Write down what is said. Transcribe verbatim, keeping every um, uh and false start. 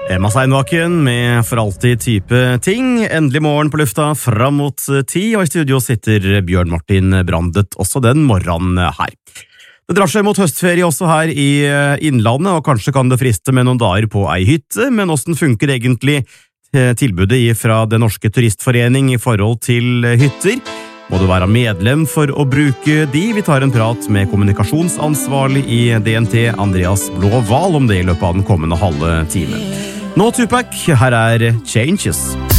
Emma Steinbakken med For alltid type ting. Endelig morgen på lufta fram mot ti, og i studio sitter Bjørn Martin Brandet også den morgenen her. Det drar seg mot høstferie også her i Innlandet, og kanskje kan det friste med noen dager på ei hytte, men hvordan funker egentlig tilbudet fra Den Norske Turistforening i forhold til hytter? Må du være medlem for å bruke de? Vi tar en prat med kommunikasjonsansvarlig i D N T, Andreas Blåval, om det i løpet av den kommende halve timen. Nå Tupac, her er Changes.